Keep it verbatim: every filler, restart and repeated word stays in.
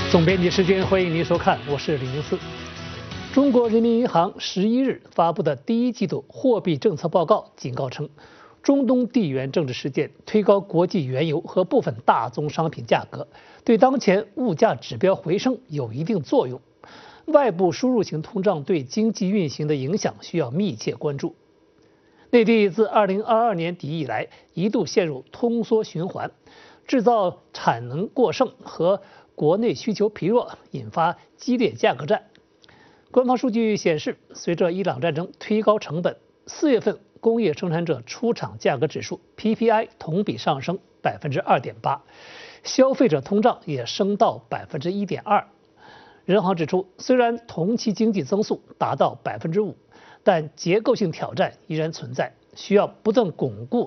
总编辑时间，欢迎您收看，我是李明四。中国人民银行十一日发布的第一季度货币政策报告警告称，中东地缘政治事件推高国际原油和部分大宗商品价格，对当前物价指标回升有一定作用。外部输入型通胀对经济运行的影响需要密切关注。内地自二零二二年底以来一度陷入通缩循环，制造产能过剩和国内需求疲弱，引发激烈价格战。官方数据显示，随着伊朗战争推高成本，四月份工业生产者出厂价格指数 P P I 同比上升百分之二点八，消费者通胀也升到百分之一点二。人行指出，虽然同期经济增速达到百分之五，但结构性挑战依然存在，需要不断巩固